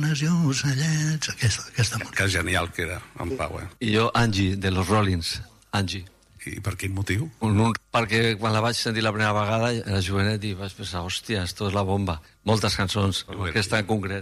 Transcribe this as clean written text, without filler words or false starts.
i ocellets, aquesta música. Que genial que era, en Pau, I jo, Angie, de los Rollins, Angie. I per quin motiu? Perquè quan la vaig sentir la primera vegada era jovenet i vaig pensar, hòstia, esto és la bomba. Moltes cançons, aquesta en concret.